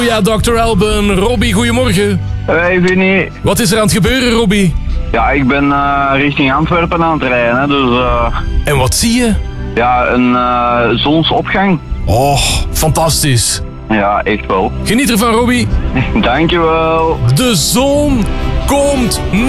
Ja, Dr. Alban. Robbie, goedemorgen. Hey Vinnie. Wat is er aan het gebeuren, Robbie? Ja, ik ben richting Antwerpen aan het rijden, hè, dus En wat zie je? ja, een zonsopgang. Oh, fantastisch. Ja, echt wel. Geniet ervan, Robbie. Dankjewel. De zon komt nu.